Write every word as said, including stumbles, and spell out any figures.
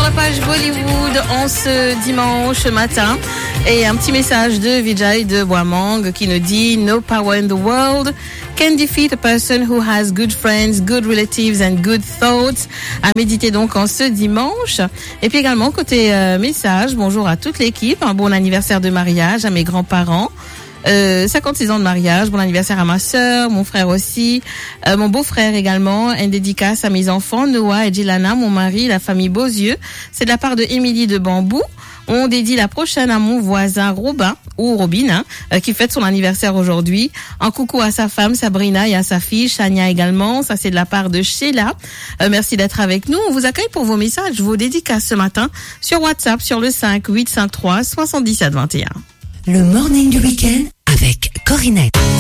la page Bollywood en ce dimanche matin. Et un petit message de Vijay de Boamang qui nous dit No power in the world can defeat a person who has good friends, good relatives and good thoughts. À méditer donc en ce dimanche. Et puis également côté euh, message, bonjour à toute l'équipe, un bon anniversaire de mariage à mes grands-parents. Euh, cinquante-six ans de mariage, bon anniversaire à ma sœur, mon frère aussi, euh, mon beau-frère également, une dédicace à mes enfants, Noah et Gilana, mon mari, la famille Beauzieux. C'est de la part de Émilie de Bambou. On dédie la prochaine à mon voisin Robin, ou Robin, hein, euh, qui fête son anniversaire aujourd'hui. Un coucou à sa femme Sabrina et à sa fille Shania également. Ça, c'est de la part de Sheila. Euh, merci d'être avec nous. On vous accueille pour vos messages, vos dédicaces ce matin sur WhatsApp sur le cinq huit cinq trois sept sept deux un. Le morning du week-end avec Corinette.